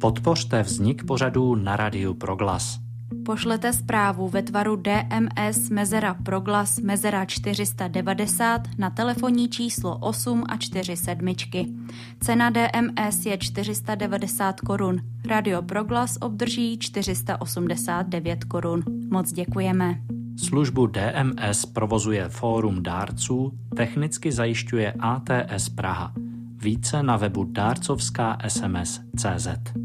Podpořte vznik pořadů na Rádiu Proglas. Pošlete zprávu ve tvaru DMS _proglas 490 na telefonní číslo 8 a 4 sedmičky. Cena DMS je 490 korun. Radio Proglas obdrží 489 korun. Moc děkujeme. Službu DMS provozuje Fórum dárců, technicky zajišťuje ATS Praha. Více na webu dárcovská-sms.cz.